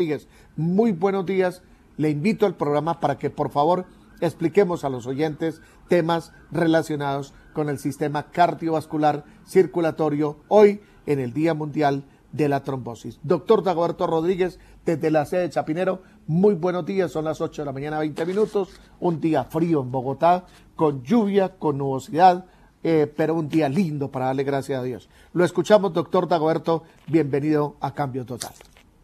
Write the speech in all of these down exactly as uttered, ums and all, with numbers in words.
Muy buenos días, le invito al programa para que por favor expliquemos a los oyentes temas relacionados con el sistema cardiovascular circulatorio hoy en el Día Mundial de la Trombosis. Doctor Dagoberto Rodríguez, desde la sede de Chapinero, muy buenos días, son las ocho de la mañana, veinte minutos, un día frío en Bogotá, con lluvia, con nubosidad, eh, pero un día lindo para darle gracias a Dios. Lo escuchamos, doctor Dagoberto, bienvenido a Cambio Total.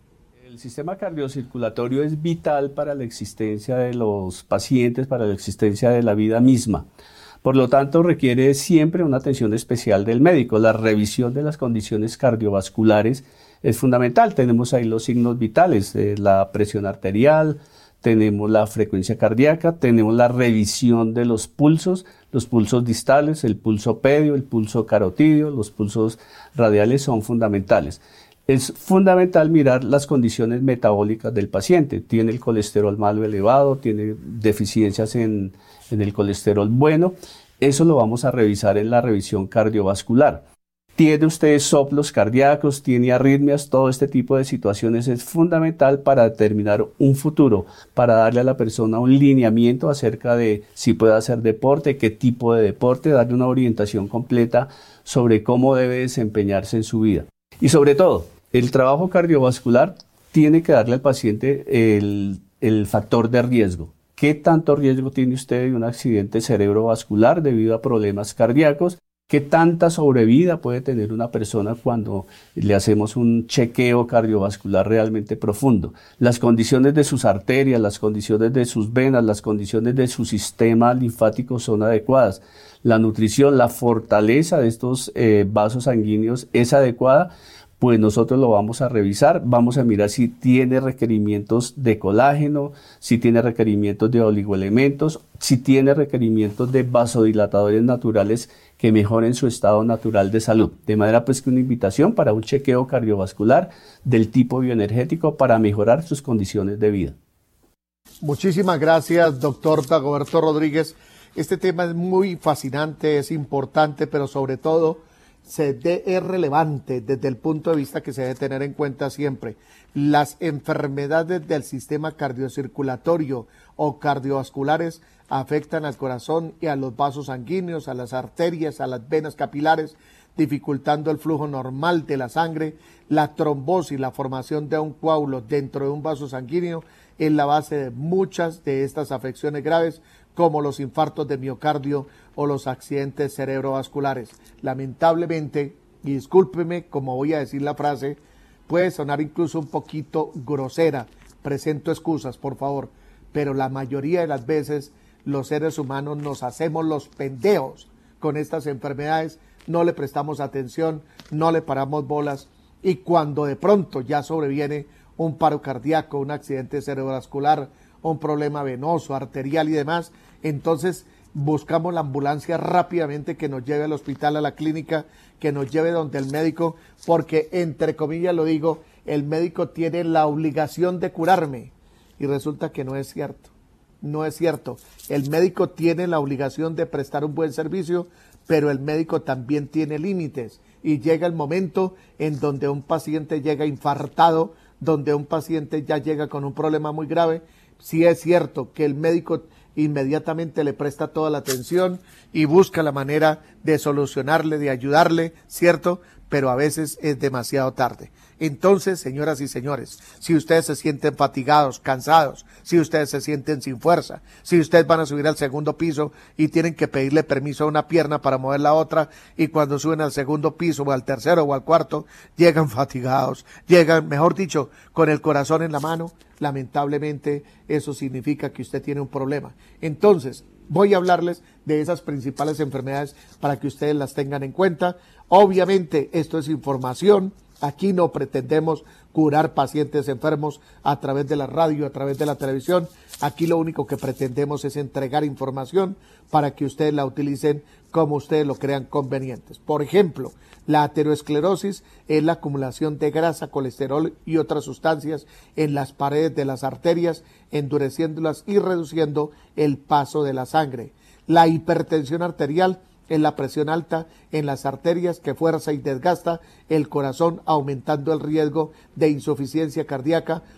El sistema cardiocirculatorio es vital para la existencia de los pacientes, para la existencia de la vida misma. Por lo tanto, requiere siempre una atención especial del médico. La revisión de las condiciones cardiovasculares es fundamental. Tenemos ahí los signos vitales, eh, la presión arterial, tenemos la frecuencia cardíaca, tenemos la revisión de los pulsos, los pulsos distales, el pulso pedio, el pulso carotidio, los pulsos radiales son fundamentales. Es fundamental mirar las condiciones metabólicas del paciente. Tiene el colesterol malo elevado, tiene deficiencias en, en el colesterol bueno. Eso lo vamos a revisar en la revisión cardiovascular. Tiene usted soplos cardíacos, tiene arritmias, todo este tipo de situaciones es fundamental para determinar un futuro, para darle a la persona un lineamiento acerca de si puede hacer deporte, qué tipo de deporte, darle una orientación completa sobre cómo debe desempeñarse en su vida. Y sobre todo, el trabajo cardiovascular tiene que darle al paciente el, el factor de riesgo. ¿Qué tanto riesgo tiene usted de un accidente cerebrovascular debido a problemas cardíacos? ¿Qué tanta sobrevida puede tener una persona cuando le hacemos un chequeo cardiovascular realmente profundo? Las condiciones de sus arterias, las condiciones de sus venas, las condiciones de su sistema linfático son adecuadas. La nutrición, la fortaleza de estos eh, vasos sanguíneos es adecuada. Pues nosotros lo vamos a revisar, vamos a mirar si tiene requerimientos de colágeno, si tiene requerimientos de oligoelementos, si tiene requerimientos de vasodilatadores naturales que mejoren su estado natural de salud. De manera pues que una invitación para un chequeo cardiovascular del tipo bioenergético para mejorar sus condiciones de vida. Muchísimas gracias, doctor Dagoberto Rodríguez. Este tema es muy fascinante, es importante, pero sobre todo se de, es relevante desde el punto de vista que se debe tener en cuenta siempre. Las enfermedades del sistema cardiocirculatorio o cardiovasculares afectan al corazón y a los vasos sanguíneos, a las arterias, a las venas capilares, dificultando el flujo normal de la sangre. La trombosis, la formación de un coágulo dentro de un vaso sanguíneo, es la base de muchas de estas afecciones graves, como los infartos de miocardio o los accidentes cerebrovasculares. Lamentablemente, y discúlpeme como voy a decir la frase, puede sonar incluso un poquito grosera, presento excusas, por favor, pero la mayoría de las veces los seres humanos nos hacemos los pendejos con estas enfermedades, no le prestamos atención, no le paramos bolas, y cuando de pronto ya sobreviene un paro cardíaco, un accidente cerebrovascular, un problema venoso, arterial y demás, entonces buscamos la ambulancia rápidamente que nos lleve al hospital, a la clínica, que nos lleve donde el médico, porque entre comillas lo digo, el médico tiene la obligación de curarme, y resulta que no es cierto, no es cierto. El médico tiene la obligación de prestar un buen servicio, pero el médico también tiene límites, y llega el momento en donde un paciente llega infartado, donde un paciente ya llega con un problema muy grave. Sí es cierto que el médico inmediatamente le presta toda la atención y busca la manera de solucionarle, de ayudarle, ¿cierto? Pero a veces es demasiado tarde. Entonces, señoras y señores, si ustedes se sienten fatigados, cansados, si ustedes se sienten sin fuerza, si ustedes van a subir al segundo piso y tienen que pedirle permiso a una pierna para mover la otra, y cuando suben al segundo piso o al tercero o al cuarto, llegan fatigados, llegan, mejor dicho, con el corazón en la mano, lamentablemente eso significa que usted tiene un problema. Entonces, voy a hablarles de esas principales enfermedades para que ustedes las tengan en cuenta. Obviamente, esto es información. Aquí no pretendemos curar pacientes enfermos a través de la radio, a través de la televisión. Aquí lo único que pretendemos es entregar información para que ustedes la utilicen como ustedes lo crean convenientes. Por ejemplo, la aterosclerosis es la acumulación de grasa, colesterol y otras sustancias en las paredes de las arterias, endureciéndolas y reduciendo el paso de la sangre. La hipertensión arterial es la presión alta en las arterias que fuerza y desgasta el corazón, aumentando el riesgo de insuficiencia cardíaca